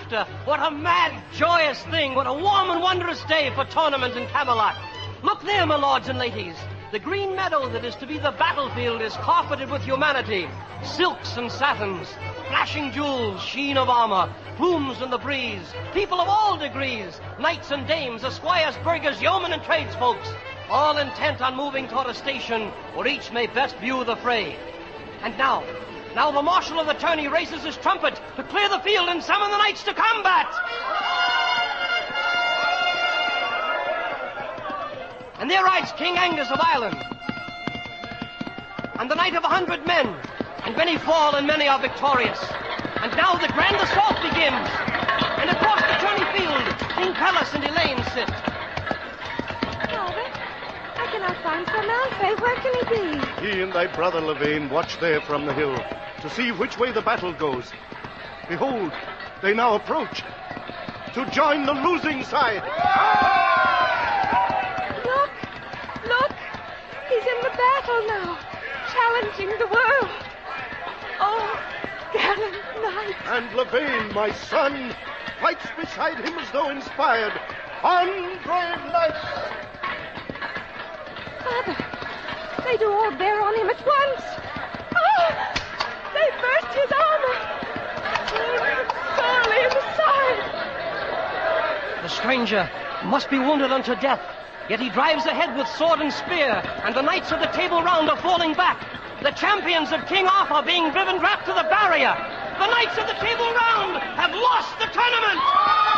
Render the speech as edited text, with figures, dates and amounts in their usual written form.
laughter. What a mad, joyous thing. What a warm and wondrous day for tournament in Camelot. Look there, my lords and ladies. The green meadow that is to be the battlefield is carpeted with humanity. Silks and satins, flashing jewels, sheen of armor, plumes in the breeze, people of all degrees, knights and dames, esquires, burghers, yeomen and tradesfolks, all intent on moving toward a station where each may best view the fray. And now the marshal of the tourney raises his trumpet to clear the field and summon the knights to combat. And there rides King Angus of Ireland, and the knight of 100 men, and many fall and many are victorious. And now the grand assault begins, and across the tourney field, King Pellas and Elaine sit. Father, I cannot find Sir Malfay. Where can he be? He and thy brother Lavaine watch there from the hill to see which way the battle goes. Behold, they now approach to join the losing side. Look, he's in the battle now, challenging the world. Oh, gallant knight. And Lavaine, my son, fights beside him as though inspired. On, brave knights! Father, they do all bear on him at once. Oh, they burst his armor. Sorely in the side. The stranger must be wounded unto death. Yet he drives ahead with sword and spear, and the knights of the Table Round are falling back. The champions of King Arthur being driven back to the barrier. The knights of the Table Round have lost the tournament!